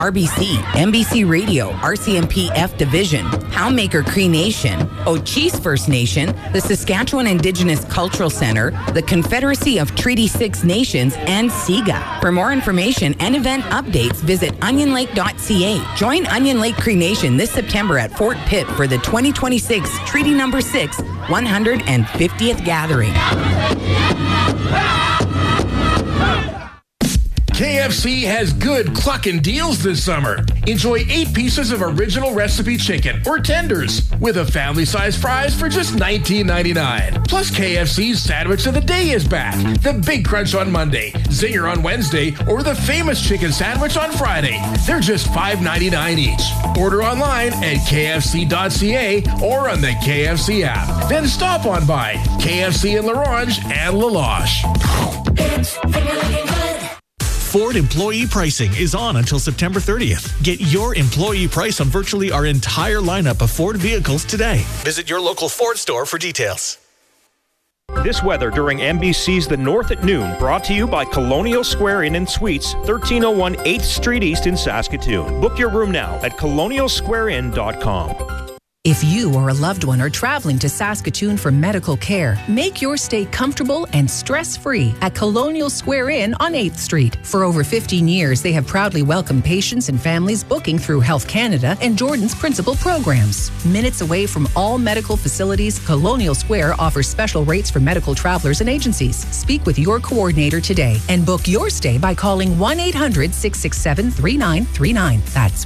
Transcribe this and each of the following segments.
RBC, NBC Radio, RCMP-F Division, Poundmaker Cree Nation, Ochese First Nation, the Saskatchewan Indigenous Cultural Centre, the Confederacy of Treaty 6 Nations, and SIGA. For more information and event updates, visit onionlake.ca. Join Onion Lake Cree Nation this September at Fort Pitt for the 2026 Treaty Number 6 150th Gathering. KFC has good cluckin' deals this summer. Enjoy 8 pieces of original recipe chicken or tenders with a family-sized fries for just $19.99. Plus, KFC's Sandwich of the Day is back. The Big Crunch on Monday, Zinger on Wednesday, or the famous chicken sandwich on Friday. They're just $5.99 each. Order online at kfc.ca or on the KFC app. Then stop on by KFC in La Ronge and La Loche. Ford employee pricing is on until September 30th. Get your employee price on virtually our entire lineup of Ford vehicles today. Visit your local Ford store for details. This weather during NBC's The North at Noon, brought to you by Colonial Square Inn and Suites, 1301 8th Street East in Saskatoon. Book your room now at colonialsquareinn.com. If you or a loved one are traveling to Saskatoon for medical care, make your stay comfortable and stress-free at Colonial Square Inn on 8th Street. For over 15 years, they have proudly welcomed patients and families booking through Health Canada and Jordan's principal programs. Minutes away from all medical facilities, Colonial Square offers special rates for medical travelers and agencies. Speak with your coordinator today and book your stay by calling 1-800-667-3939. That's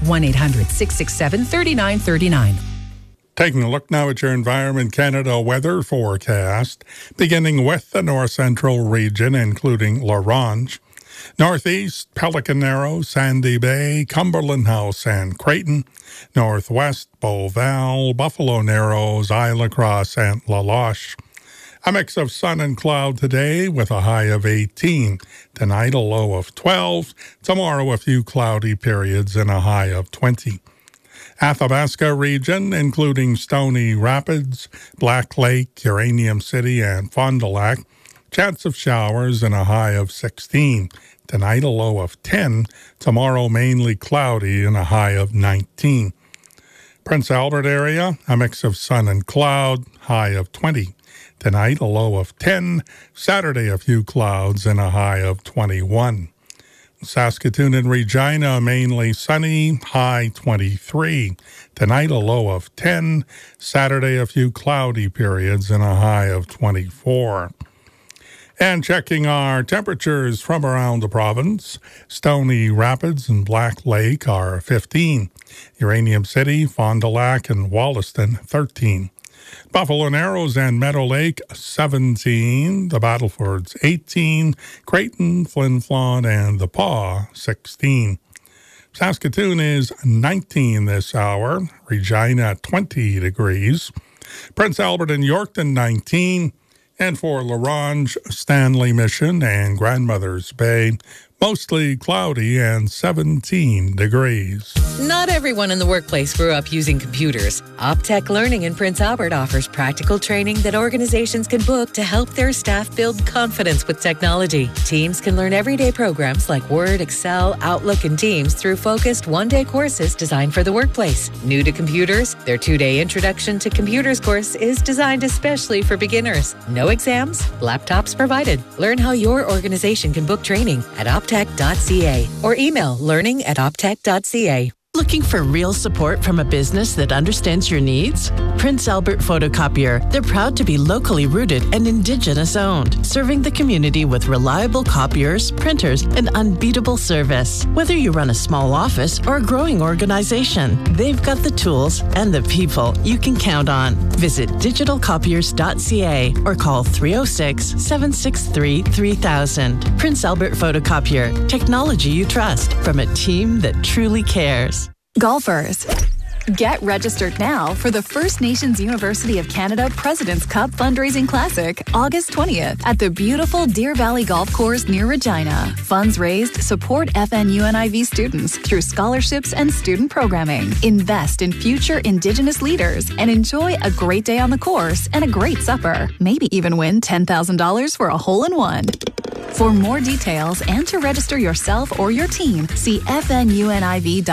1-800-667-3939. Taking a look now at your Environment Canada weather forecast, beginning with the north central region, including La Ronge, northeast, Pelican Narrow, Sandy Bay, Cumberland House, and Creighton, northwest, Beauval, Buffalo Narrows, Isle Cross, and La Loche. A mix of sun and cloud today with a high of 18. Tonight, a low of 12. Tomorrow, a few cloudy periods and a high of 20. Athabasca region, including Stony Rapids, Black Lake, Uranium City, and Fond du Lac. Chance of showers and a high of 16. Tonight, a low of 10. Tomorrow, mainly cloudy and a high of 19. Prince Albert area, a mix of sun and cloud, high of 20. Tonight, a low of 10. Saturday, a few clouds and a high of 21. Saskatoon and Regina, mainly sunny, high 23. Tonight, a low of 10. Saturday, a few cloudy periods and a high of 24. And checking our temperatures from around the province, Stony Rapids and Black Lake are 15. Uranium City, Fond du Lac, and Wollaston, 13. Buffalo Narrows and Meadow Lake, 17. The Battlefords, 18. Creighton, Flin Flon, and The Pas, 16. Saskatoon is 19 this hour. Regina, 20 degrees. Prince Albert and Yorkton, 19. And for La Ronge, Stanley Mission, and Grandmother's Bay, mostly cloudy and 17 degrees. Not everyone in the workplace grew up using computers. Optech Learning in Prince Albert offers practical training that organizations can book to help their staff build confidence with technology. Teams can learn everyday programs like Word, Excel, Outlook, and Teams through focused one-day courses designed for the workplace. New to computers, their 2-day Introduction to Computers course is designed especially for beginners. No exams, laptops provided. Learn how your organization can book training at optech.ca or email learning@optech.ca. Looking for real support from a business that understands your needs? Prince Albert Photocopier. They're proud to be locally rooted and Indigenous owned, serving the community with reliable copiers, printers, and unbeatable service. Whether you run a small office or a growing organization, they've got the tools and the people you can count on. Visit digitalcopiers.ca or call 306-763-3000. Prince Albert Photocopier. Technology you trust from a team that truly cares. Golfers, get registered now for the First Nations University of Canada President's Cup Fundraising Classic, August 20th at the beautiful Deer Valley Golf Course near Regina. Funds raised support FNUNIV students through scholarships and student programming. Invest in future Indigenous leaders and enjoy a great day on the course and a great supper. Maybe even win $10,000 for a hole-in-one. For more details and to register yourself or your team, see fnuniv.ca.